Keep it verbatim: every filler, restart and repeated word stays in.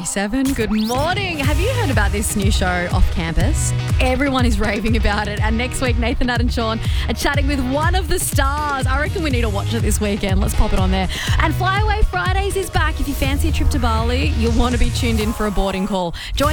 thirty-seven. Good morning. Have you heard about this new show Off Campus? Everyone is raving about it. And next week, Nathan, Nat and Sean are chatting with one of the stars. I reckon we need to watch it this weekend. Let's pop it on there. And Flyaway Fridays is back. If you fancy a trip to Bali, you'll want to be tuned in for a boarding call. Join